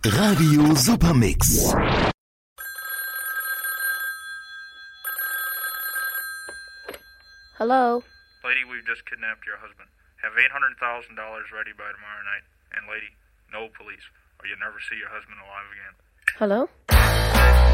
Radio Supermix. Hello? Lady, we've just kidnapped your husband. Have $800,000 ready by tomorrow night. And lady, no police, or you'll never see your husband alive again. Hello?